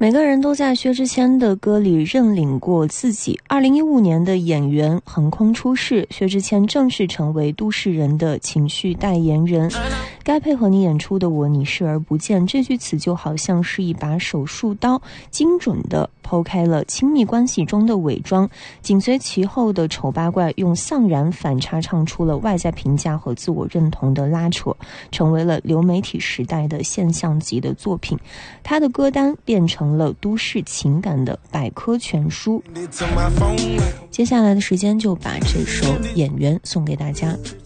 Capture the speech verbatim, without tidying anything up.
每个人都在薛之谦的歌里认领过自己。二零一五年的演员横空出世，薛之谦正式成为都市人的情绪代言人。该配合你演出的我，你视而不见，这句词就好像是一把手术刀，精准地剖开了亲密关系中的伪装，紧随其后的丑八怪用丧然反差唱出了外在评价和自我认同的拉扯，成为了流媒体时代的现象级的作品。他的歌单变成了都市情感的百科全书。接下来的时间就把这首《演员》送给大家。